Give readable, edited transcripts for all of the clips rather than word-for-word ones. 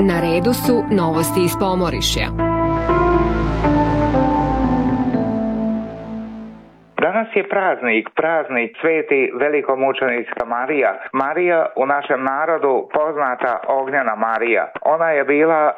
Na redu su novosti iz Pomorišja. Danas je praznik Sveti velikomučenica Marija. Marija u našem narodu poznata Ognjena Marija. Ona je bila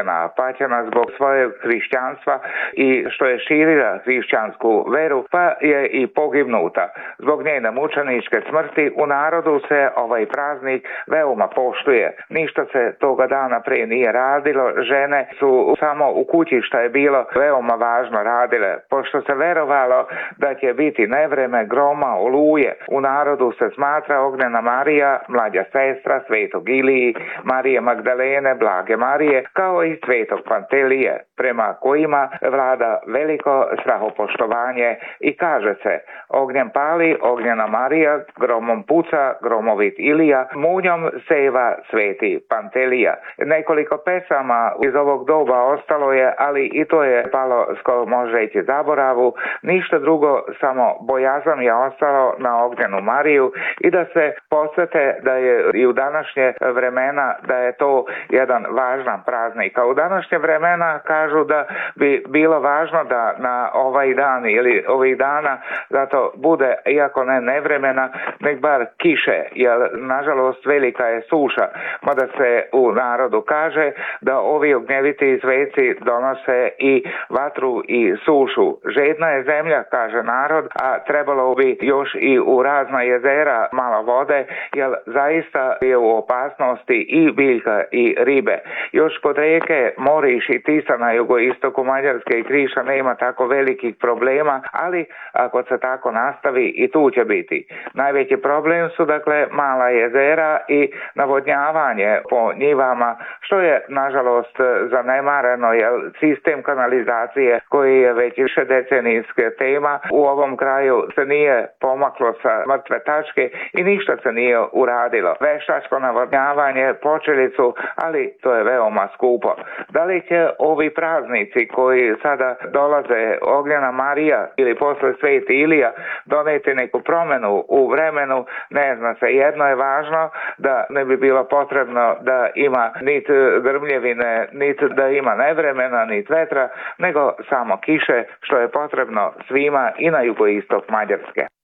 paćena zbog svojeg hrišćanstva i što je širila hrišćansku veru, pa je i pogibnuta. Zbog njene mučeničke smrti u narodu se ovaj praznik veoma poštuje. Ništa se toga dana prije nije radilo. Žene su samo u kući, što je bilo veoma važno, radile, pošto se verovalo da će biti nevreme, groma, oluje. U narodu se smatra Ognjena Marija, mlađa sestra Svetog Iliji, Marije Magdalene, Blage Marije, kao i Svetog Pantelije, prema kojima vlada veliko strahopoštovanje i kaže se: ognjem pali Ognjena Marija, gromom puca gromovit Ilija, munjom seva Sveti Pantelija. Nekoliko pesama iz ovog doba ostalo je, ali i to je palo može reći zaboravu. Ništa drugo, samo bojazan je ostalo na Ognjenu Mariju i da se podsjete da je i u današnje vremena da je to jedan važan praznik. A u današnje vremena kažu da bi bilo važno da na ovaj dan ili ovih dana da to bude, iako ne nevremena, nek bar kiše, jer nažalost velika je suša, mada se u narodu kaže da ovi ognjeviti sveci donose i vatru i sušu. Žedna je zemlja, kaže narod, a trebalo bi još i u razna jezera malo vode, jer zaista je u opasnosti i biljka i ribe. Još kod rijeke Moriš i Tisa na jugoistoku Mađarske i Kriša nema tako velikih problema, ali ako se tako nastavi i tu će biti. Najveći problem su dakle mala jezera i navodnjavanje po njivama, što je nažalost zanemareno, jer sistem kanalizacije koji je već više decenijska tema u ovom kraju se nije pomaklo sa mrtve tačke i ništa se nije uradilo. Veštačko navodnjavanje počeli su, ali to je veoma skupo. Da li će ovi praznici koji sada dolaze, Ognjena Marija ili posle Sveti Ilija, doneti neku promjenu u vremenu, ne zna se. Jedno je važno, da ne bi bilo potrebno da ima niti grmljevine, niti da ima nevremena, niti vetra, nego samo kiše, što je potrebno svima i na jugoistok Mađarske.